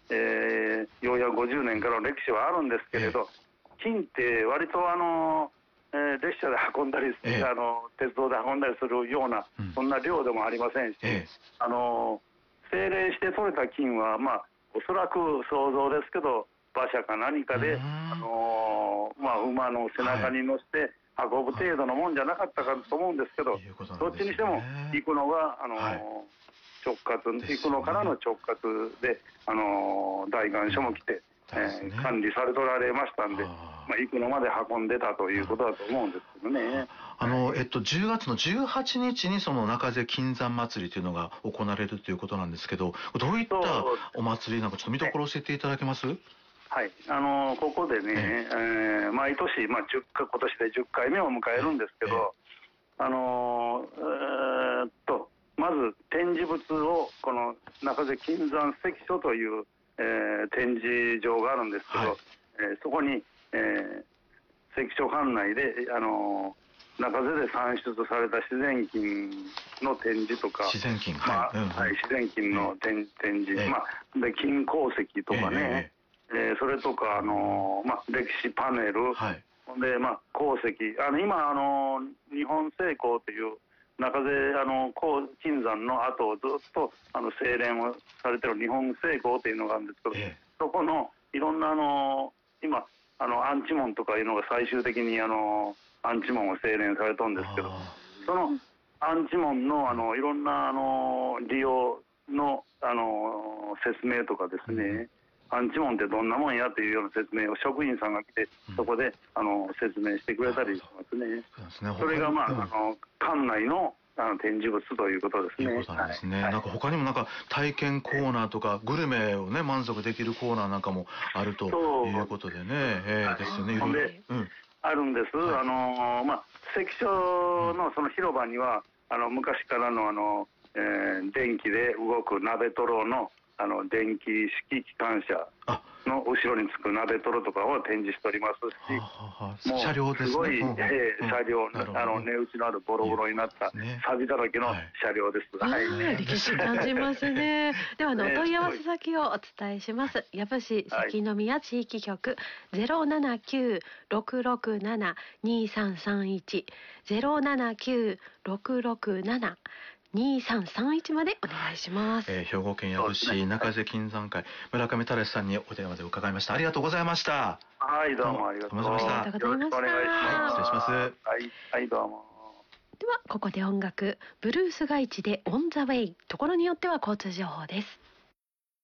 450年からの歴史はあるんですけれど、金って割と列車で運んだり、鉄道で運んだりするような、そんな量でもありませんし、精錬して取れた金は、おそらく想像ですけど、馬車か何かで、馬の背中に乗せて運ぶ程度のもんじゃなかったかと思うんですけど、どっちにしても行くのが直轄、行くのからの直轄で、大願書も来て、管理されとられましたんで、行くのまで運んでたということだと思うんですけどね。 10月の18日にその中瀬金山祭りというのが行われるということなんですけど、どういったお祭りなんかちょっと見どころ教えていただけます？ はい、ここでね、毎年、今年で10回目を迎えるんですけど、まず展示物をこの中瀬金山関所という、展示場があるんですけど、そこに、関所管内で中瀬で産出された自然金の展示とか、自然金の展示、で金鉱石とかね、それとか歴史パネル、で鉱石、今日本製鋼という中瀬金山の後をずっと精錬をされてる日本製鋼というのがあるんですけど、そこのいろんな今アンチモンとかいうのが最終的にアンチモンを精錬されたんですけど、そのアンチモンのいろんな利用の説明とかですね、アンチモンってどんなもんやというような説明を職員さんが来て、そこで説明してくれたりしますね。それが館内の展示物ということですね。 なんか他にも体験コーナーとかグルメをね満足できるコーナーなんかもあるということでね、ですよね。 あるんです。関所のその広場には昔からの電気で動く鍋トロの電気式機関車の後ろにつく鍋トロとかを展示しておりますし、もうすごい車両、値打ちのあるボロボロになった錆だらけの車両です。 歴史感じますね。ではお問い合わせ先をお伝えします。養父市関宮地域局079-667-2331 079-667-2331までお願いします。 兵庫県養父市中瀬金山会村上忠さんにお電話で伺いました。ありがとうございました。 はい、どうもありがとうございました。 よろしくお願いします。 失礼します。 はい、どうも。 ではここで音楽、ブルースガイチでオンザウェイ、ところによっては交通情報です。